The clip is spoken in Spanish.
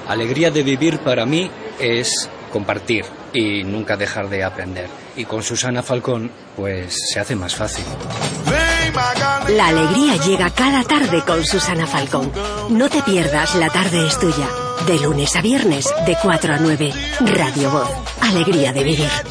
Alegría de vivir para mí es compartir y nunca dejar de aprender. Y con Susana Falcón, pues se hace más fácil. La alegría llega cada tarde con Susana Falcón. No te pierdas La tarde es tuya. De lunes a viernes, de 4 a 9. Radio Voz. Alegría de vivir.